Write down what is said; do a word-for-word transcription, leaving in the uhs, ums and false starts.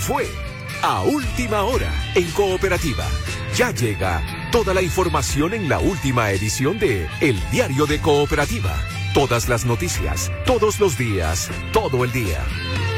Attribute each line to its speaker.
Speaker 1: fue A Última Hora en Cooperativa. Ya llega toda la información en la última edición de El Diario de Cooperativa. Todas las noticias, todos los días, todo el día.